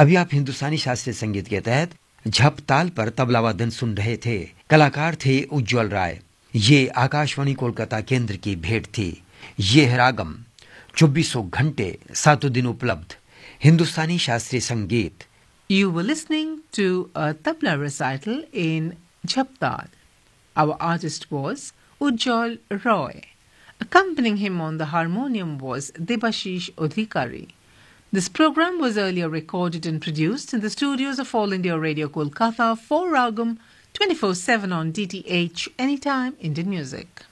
अभी आप हिंदुस्तानी शास्त्रीय संगीत के तहत झप ताल पर तबला वादन सुन रहे थे। कलाकार थे उज्ज्वल राय। ये आकाशवाणी कोलकाता केंद्र की भेंट थी। ये है रागम, 24 घंटे 7 दिन उपलब्ध हिंदुस्तानी शास्त्रीय संगीत। You were listening to a tabla recital in Jhaptal. Our artist was Ujjwal Roy. Accompanying him on the harmonium was Debashish Odhikari. This program was earlier recorded and produced in the studios of All India Radio Kolkata for Ragam 24/7 on DTH Anytime Indian Music.